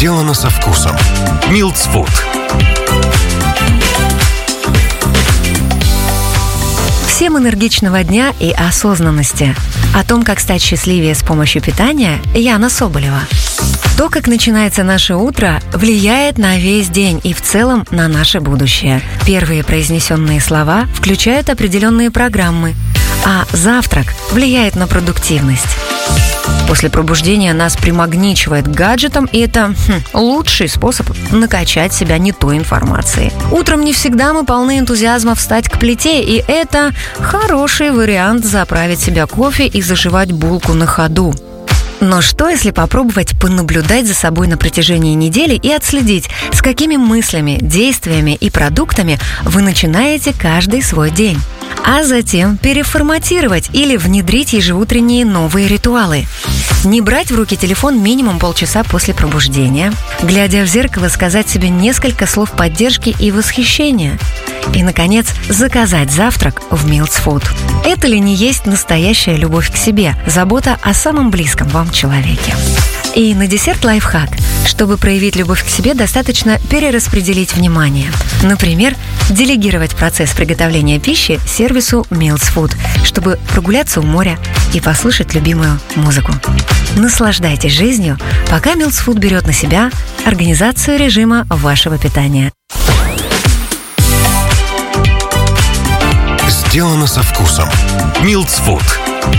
Сделано со вкусом. Милдс Фуд. Всем энергичного дня и осознанности. О том, как стать счастливее с помощью питания, Яна Соболева. То, как начинается наше утро, влияет на весь день и в целом на наше будущее. Первые произнесенные слова включают определенные программы, а завтрак влияет на продуктивность. После пробуждения нас примагничивает к гаджетам, и это лучший способ накачать себя не той информацией. Утром не всегда мы полны энтузиазма встать к плите, и это хороший вариант заправить себя кофе и заживать булку на ходу. Но что, если попробовать понаблюдать за собой на протяжении недели и отследить, с какими мыслями, действиями и продуктами вы начинаете каждый свой день? А затем переформатировать или внедрить ежеутренние новые ритуалы. Не брать в руки телефон минимум полчаса после пробуждения. Глядя в зеркало, сказать себе несколько слов поддержки и восхищения. И, наконец, заказать завтрак в Милдс Фуд. Это ли не есть настоящая любовь к себе, забота о самом близком вам человеке? И на десерт лайфхак. Чтобы проявить любовь к себе, достаточно перераспределить внимание. Например, делегировать процесс приготовления пищи сервису Милдс Фуд, чтобы прогуляться у моря и послушать любимую музыку. Наслаждайтесь жизнью, пока Милдс Фуд берет на себя организацию режима вашего питания. Сделано со вкусом. Милдс Фуд.